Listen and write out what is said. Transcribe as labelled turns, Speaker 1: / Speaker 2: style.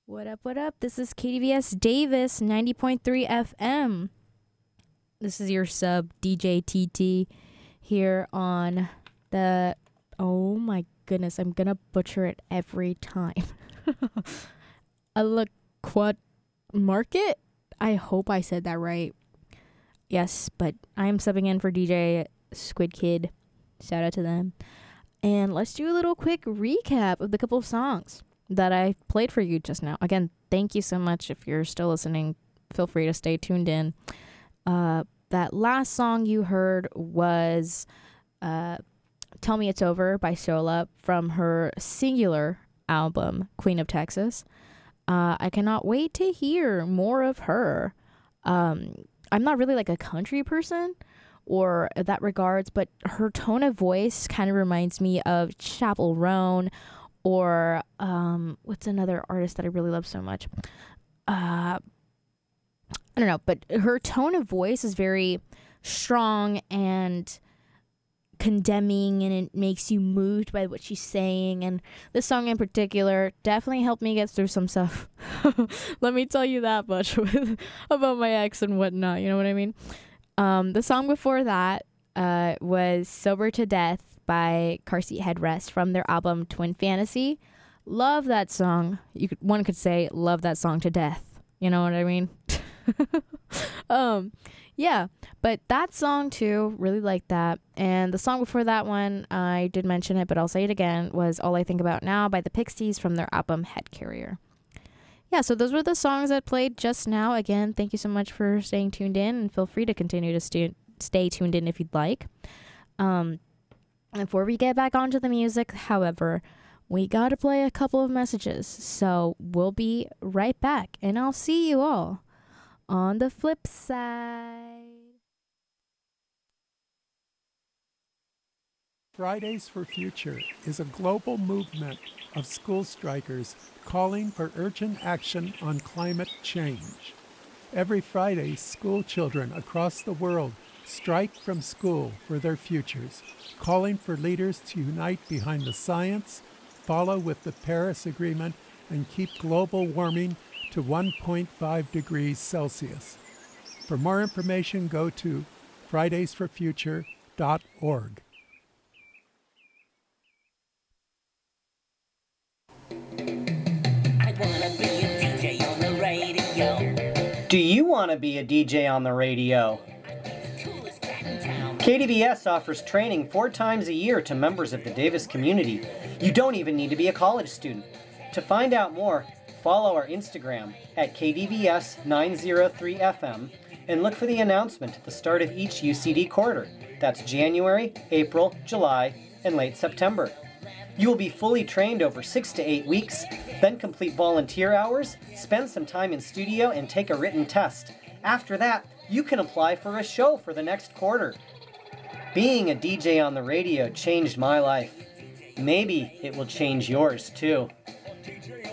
Speaker 1: What up, what up? This is KDVS Davis, 90.3 FM. This is your sub, DJ TT, here on the... Oh my goodness, I'm gonna butcher it every time. Aliquot Market? I hope I said that right. Yes, but I am subbing in for DJ Squid Kid. Shout out to them. And let's do a little quick recap of the couple of songs that I played for you just now. Again, thank you so much. If you're still listening, feel free to stay tuned in. That last song you heard was Tell Me It's Over by Sola from her singular album, Queen of Texas. I cannot wait to hear more of her. I'm not really like a country person or that regards, but her tone of voice kind of reminds me of Chappell Roan or what's another artist that I really love so much? I don't know, but her tone of voice is very strong and condemning, and it makes you moved by what she's saying. And this song in particular definitely helped me get through some stuff. Let me tell you that much about my ex and whatnot. You know what I mean? The song before that was Sober to Death by Car Seat Headrest from their album Twin Fantasy. Love that song. One could say love that song to death. You know what I mean? Yeah, but that song too, really like that. And the song before that one, I did mention it, but I'll say it again, was All I Think About Now by the Pixies from their album Head Carrier. Yeah, so those were the songs that played just now. Again, thank you so much for staying tuned in, and feel free to continue to stay tuned in if you'd like. Before we get back onto the music, however, we got to play a couple of messages. So we'll be right back, and I'll see you all on the flip side.
Speaker 2: Fridays for Future is a global movement of school strikers calling for urgent action on climate change. Every Friday, school children across the world strike from school for their futures, calling for leaders to unite behind the science, follow with the Paris Agreement, and keep global warming to 1.5 degrees Celsius. For more information, go to fridaysforfuture.org.
Speaker 3: Do you want to be a DJ on the radio? KDVS offers training 4 times a year to members of the Davis community. You don't even need to be a college student. To find out more, follow our Instagram at KDVS903FM and look for the announcement at the start of each UCD quarter. That's January, April, July, and late September. You will be fully trained over 6 to 8 weeks, then complete volunteer hours, spend some time in studio, and take a written test. After that, you can apply for a show for the next quarter. Being a DJ on the radio changed my life. Maybe it will change yours too.